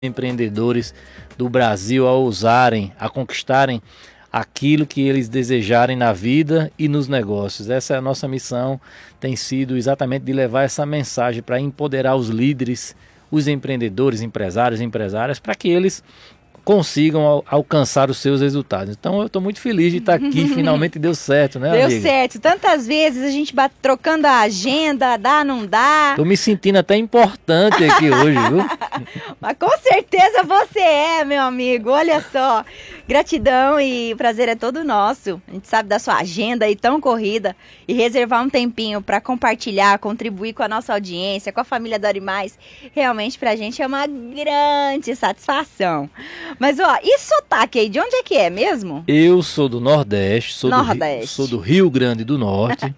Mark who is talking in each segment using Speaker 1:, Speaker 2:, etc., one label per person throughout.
Speaker 1: empreendedores do Brasil a ousarem, a conquistarem aquilo que eles desejarem na vida e nos negócios. Essa é a nossa missão, tem sido exatamente de levar essa mensagem para empoderar os líderes, os empreendedores, empresários e empresárias, para que eles consigam alcançar os seus resultados. Então eu estou muito feliz de estar aqui, finalmente deu certo, né, amiga?
Speaker 2: Deu certo, tantas vezes a gente trocando a agenda, dá, não dá.
Speaker 1: Tô me sentindo até importante aqui hoje, viu?
Speaker 2: Mas com certeza você é, meu amigo, olha só. Gratidão e o prazer é todo nosso. A gente sabe da sua agenda aí tão corrida e reservar um tempinho para compartilhar, contribuir com a nossa audiência, com a família Dore Mais, realmente pra gente é uma grande satisfação. Mas ó, e sotaque aí, de onde é que é mesmo?
Speaker 1: Eu sou do Nordeste, sou do Rio Grande do Norte.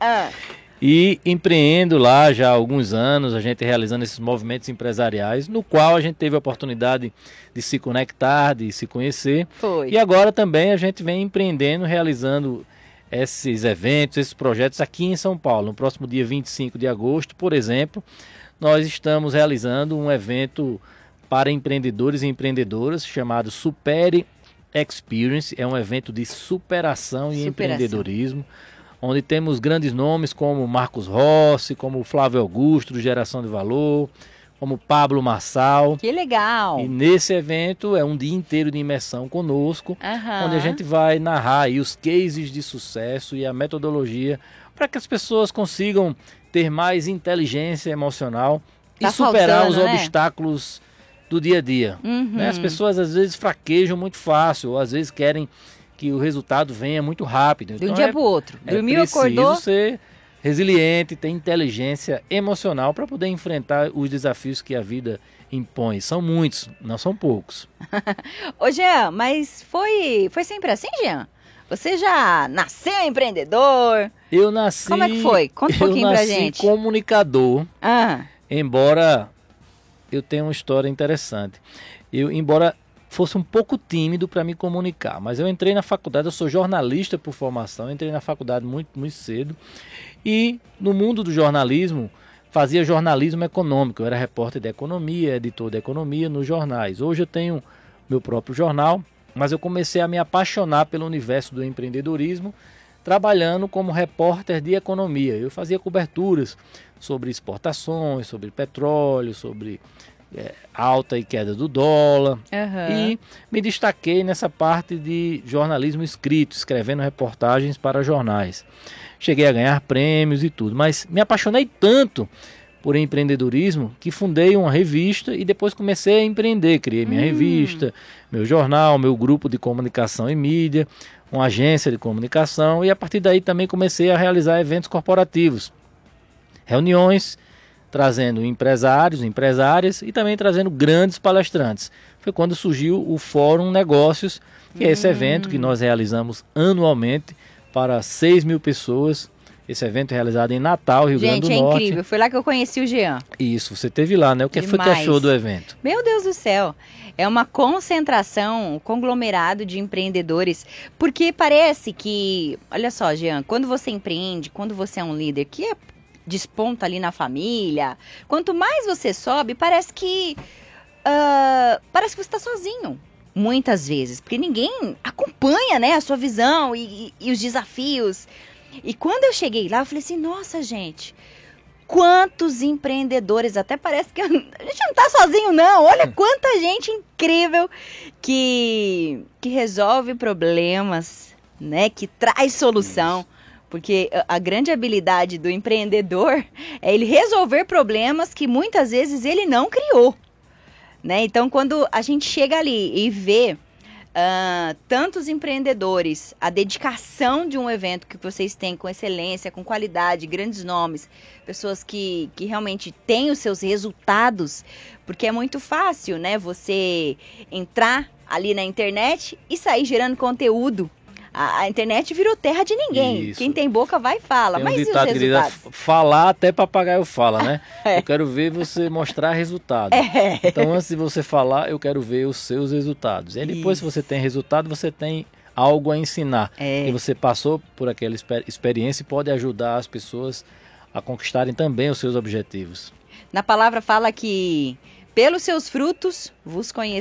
Speaker 1: E empreendo lá já há alguns anos, a gente realizando esses movimentos empresariais, no qual a gente teve a oportunidade de se conectar, de se conhecer.
Speaker 2: Foi.
Speaker 1: E agora também a gente vem empreendendo, realizando esses eventos, esses projetos aqui em São Paulo. No próximo dia 25 de agosto, por exemplo, nós estamos realizando um evento para empreendedores e empreendedoras chamado Supere Experience. É um evento de superação e empreendedorismo, onde temos grandes nomes como Marcos Rossi, como Flávio Augusto, do Geração de Valor, como Pablo Marçal.
Speaker 2: Que legal!
Speaker 1: E nesse evento é um dia inteiro de imersão conosco, onde a gente vai narrar aí os cases de sucesso e a metodologia para que as pessoas consigam ter mais inteligência emocional e superar os obstáculos do dia a dia. Né? As pessoas às vezes fraquejam muito fácil, ou às vezes querem que o resultado venha muito rápido.
Speaker 2: De um dia para o outro. Dormiu, acordou.
Speaker 1: É preciso ser resiliente, ter inteligência emocional para poder enfrentar os desafios que a vida impõe. São muitos, não são poucos.
Speaker 2: Ô Jean, mas foi sempre assim, Jean? Você já nasceu empreendedor?
Speaker 1: Eu nasci...
Speaker 2: Como é que foi? Conta um pouquinho pra gente.
Speaker 1: Eu nasci comunicador, embora eu tenha uma história interessante. Embora fosse um pouco tímido para me comunicar, mas eu entrei na faculdade, eu sou jornalista por formação, entrei na faculdade muito, muito cedo e no mundo do jornalismo fazia jornalismo econômico, eu era repórter de economia, editor de economia nos jornais. Hoje eu tenho meu próprio jornal, mas eu comecei a me apaixonar pelo universo do empreendedorismo trabalhando como repórter de economia. Eu fazia coberturas sobre exportações, sobre petróleo, sobre alta e queda do dólar, e me destaquei nessa parte de jornalismo escrito, escrevendo reportagens para jornais. Cheguei a ganhar prêmios e tudo, mas me apaixonei tanto por empreendedorismo que fundei uma revista e depois comecei a empreender. Criei minha revista, meu jornal, meu grupo de comunicação e mídia, uma agência de comunicação, e a partir daí também comecei a realizar eventos corporativos, reuniões, trazendo empresários, empresárias e também trazendo grandes palestrantes. Foi quando surgiu o Fórum Negócios, que é esse evento que nós realizamos anualmente para 6 mil pessoas. Esse evento é realizado em Natal, Rio Grande do Norte.
Speaker 2: Gente, é incrível. Foi lá que eu conheci o Jean.
Speaker 1: Isso, você esteve lá, né? O que foi que achou do evento?
Speaker 2: Meu Deus do céu. É uma concentração, um conglomerado de empreendedores. Porque parece que... Olha só, Jean, quando você empreende, quando você é um líder que desponta ali na família, quanto mais você sobe, parece que você está sozinho. Muitas vezes. Porque ninguém acompanha, né, a sua visão e os desafios. E quando eu cheguei lá, eu falei assim, nossa, gente, quantos empreendedores, até parece que a gente não tá sozinho, não. Olha quanta gente incrível que resolve problemas, né, que traz solução. Porque a grande habilidade do empreendedor é ele resolver problemas que muitas vezes ele não criou, né? Então, quando a gente chega ali e vê tantos empreendedores, a dedicação de um evento que vocês têm com excelência, com qualidade, grandes nomes, pessoas que realmente têm os seus resultados, porque é muito fácil, né, você entrar ali na internet e sair gerando conteúdo. A internet virou terra de ninguém. Isso. Quem tem boca vai e fala. Mas e os resultados?
Speaker 1: Falar até papagaio fala, né? Eu quero ver você mostrar resultado. Então, antes de você falar, eu quero ver os seus resultados. E depois, se você tem resultado, você tem algo a ensinar. E você passou por aquela experiência e pode ajudar as pessoas a conquistarem também os seus objetivos.
Speaker 2: Na palavra fala que Pelos seus frutos vos conhecereis.